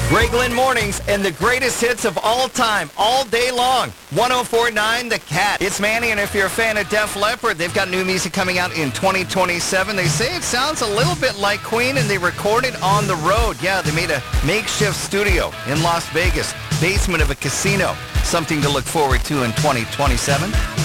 Greg Lynn Mornings and the greatest hits of all time, all day long. 104.9 The Cat. It's Manny, and if you're a fan of Def Leppard, they've got new music coming out in 2027. They say it sounds a little bit like Queen, and they recorded on the road. Yeah, they made a makeshift studio in Las Vegas, basement of a casino. Something to look forward to in 2027.